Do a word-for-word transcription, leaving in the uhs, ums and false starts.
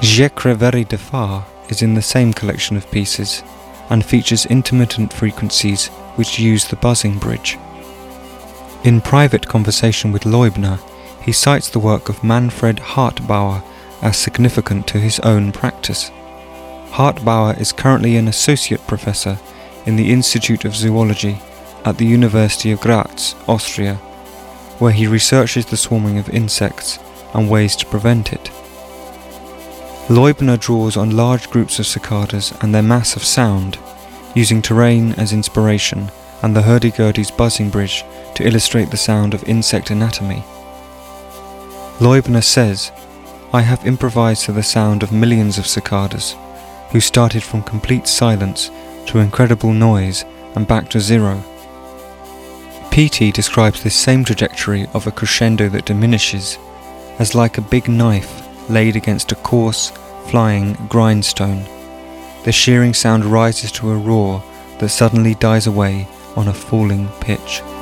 Je Creverie de Phare is in the same collection of pieces and features intermittent frequencies which use the buzzing bridge. In private conversation with Leubner, he cites the work of Manfred Hartbauer as significant to his own practice. Hartbauer is currently an associate professor in the Institute of Zoology at the University of Graz, Austria, where he researches the swarming of insects and ways to prevent it. Leubner draws on large groups of cicadas and their mass of sound, using terrain as inspiration and the hurdy-gurdy's buzzing bridge to illustrate the sound of insect anatomy. Leubner says, "I have improvised to the sound of millions of cicadas, who started from complete silence to incredible noise and back to zero." P T describes this same trajectory of a crescendo that diminishes as like a big knife laid against a coarse, flying grindstone. The shearing sound rises to a roar that suddenly dies away on a falling pitch.